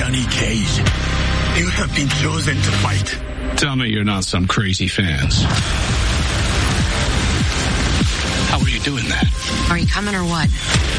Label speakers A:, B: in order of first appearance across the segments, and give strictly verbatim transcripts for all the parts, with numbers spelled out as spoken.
A: Johnny Cage. You have been chosen to fight.
B: Tell me you're not some crazy fans. How are you doing that?
C: Are you coming or what?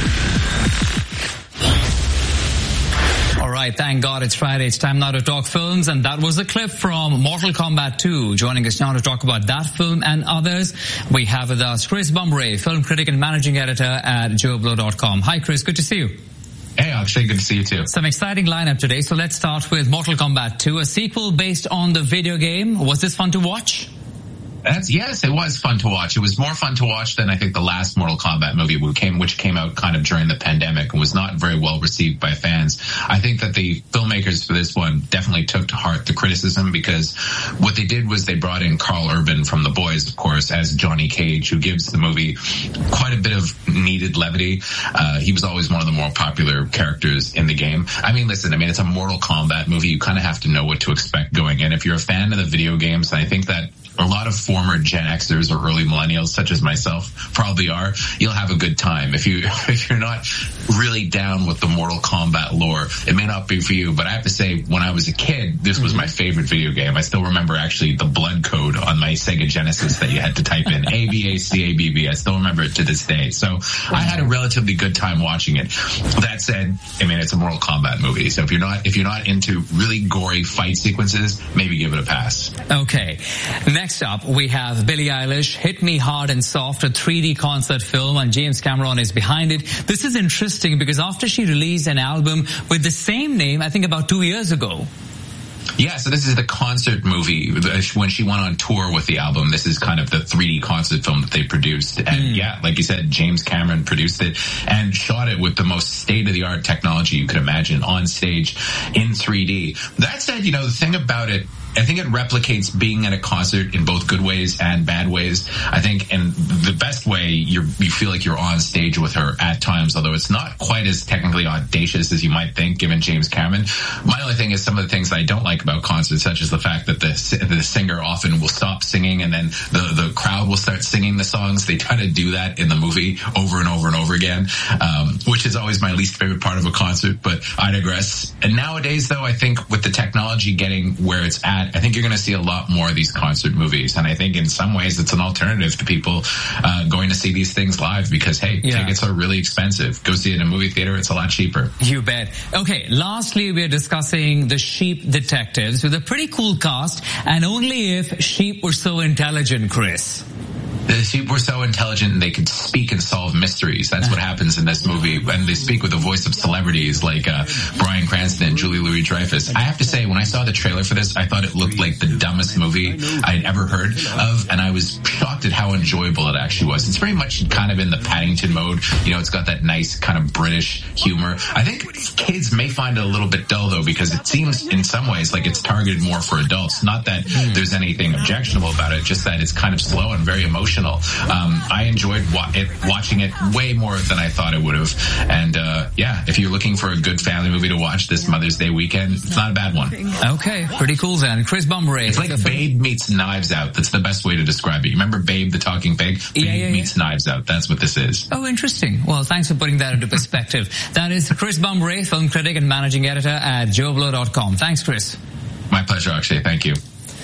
D: All right, thank God it's Friday. It's time now to talk films, and that was a clip from Mortal Kombat two. Joining us now to talk about that film and others, we have with us Chris Bumray, film critic and managing editor at joe blow dot com. Hi, Chris. Good to see you.
E: Hey, Akshay. Good to see you too.
D: Some exciting lineup today. So let's start with Mortal Kombat two, a sequel based on the video game. Was this fun to watch?
E: That's, yes, it was fun to watch. It was more fun to watch than I think the last Mortal Kombat movie, which came, which came out kind of during the pandemic and was not very well received by fans. I think that the filmmakers for this one definitely took to heart the criticism, because what they did was they brought in Carl Urban from The Boys, of course, as Johnny Cage, who gives the movie quite a bit of needed levity. Uh, he was always one of the more popular characters in the game. I mean, listen, I mean, it's a Mortal Kombat movie. You kind of have to know what to expect going in. If you're a fan of the video games, I think that a lot of former Gen Xers or early millennials, such as myself, probably are, you'll have a good time. If you, if you're not really down with the Mortal Kombat lore, it may not be for you. But I have to say, when I was a kid, this was my favorite video game. I still remember actually the blood code on my Sega Genesis that you had to type in, A B A C A B B. I still remember it to this day. So I had a relatively good time watching it. That said, I mean, it's a Mortal Kombat movie. So if you're not, if you're not into really gory fight sequences, maybe give it a pass.
D: Okay. Next Next up, we have Billie Eilish, Hit Me Hard and Soft, a three D concert film, and James Cameron is behind it. This is interesting because after she released an album with the same name, I think about two years ago.
E: Yeah, so this is the concert movie. When she went on tour with the album, this is kind of the three D concert film that they produced. And mm. yeah, like you said, James Cameron produced it and shot it with the most state-of-the-art technology you could imagine on stage in three D. That said, you know, the thing about it, I think it replicates being at a concert in both good ways and bad ways. I think in the best way, you're, you feel like you're on stage with her at times, although it's not quite as technically audacious as you might think, given James Cameron. My only thing is some of the things that I don't like about concerts, such as the fact that the the singer often will stop singing and then the, the crowd will start singing the songs. They try to do that in the movie over and over and over again, um, which is always my least favorite part of a concert, but I digress. And nowadays, though, I think with the technology getting where it's at, I think you're going to see a lot more of these concert movies. And I think in some ways it's an alternative to people uh, going to see these things live because, hey, yeah. tickets are really expensive. Go see it in a movie theater. It's a lot cheaper.
D: You bet. Okay, lastly, we're discussing The Sheep Detectives with a pretty cool cast, and only if sheep were so intelligent, Chris.
E: The sheep were so intelligent and they could speak and solve mysteries. That's what happens in this movie. And they speak with the voice of celebrities like uh, Bryan Cranston and Julie Louis-Dreyfus. I have to say, when I saw the trailer for this, I thought it looked like the dumbest movie I'd ever heard of. And I was shocked at how enjoyable it actually was. It's very much kind of in the Paddington mode. You know, it's got that nice kind of British humor. I think kids may find it a little bit dull, though, because it seems in some ways like it's targeted more for adults. Not that there's anything objectionable about it, just that it's kind of slow and very emotional. Um, I enjoyed wa- it, watching it way more than I thought I would have. And, uh, yeah, if you're looking for a good family movie to watch this Mother's Day weekend, it's not a bad one.
D: Okay, pretty cool then. Chris Bumray.
E: It's like Babe meets Knives Out. That's the best way to describe it. You remember Babe, the talking pig? Babe
D: yeah, yeah,
E: meets
D: yeah.
E: Knives Out. That's what this is.
D: Oh, interesting. Well, thanks for putting that into perspective. That is Chris Bumray, film critic and managing editor at joe blow dot com. Thanks, Chris.
E: My pleasure, Akshay. Thank you.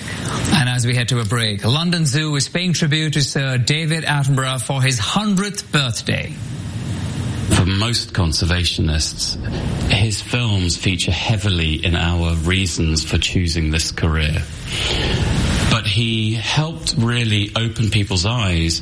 D: And as we head to a break, London Zoo is paying tribute to Sir David Attenborough for his hundredth birthday.
F: For most conservationists, his films feature heavily in our reasons for choosing this career. But he helped really open people's eyes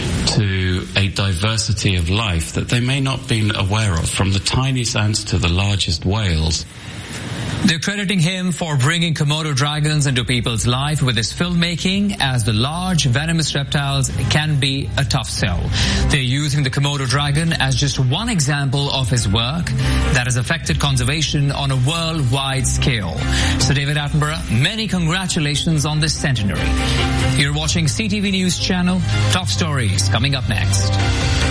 F: to a diversity of life that they may not have been aware of, from the tiniest ants to the largest whales.
D: They're crediting him for bringing Komodo dragons into people's life with his filmmaking, as the large venomous reptiles can be a tough sell. They're using the Komodo dragon as just one example of his work that has affected conservation on a worldwide scale. So David Attenborough, many congratulations on this centenary. You're watching C T V News Channel. Top stories coming up next.